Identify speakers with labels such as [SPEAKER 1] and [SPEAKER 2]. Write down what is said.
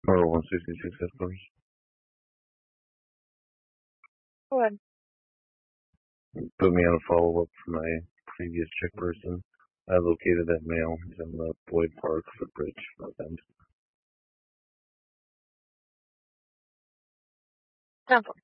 [SPEAKER 1] Or 166 headquarters.
[SPEAKER 2] Go ahead.
[SPEAKER 1] Put me on a follow-up for my previous check person. I located that male. He's in the Boyd Park footbridge event.
[SPEAKER 2] 10-4.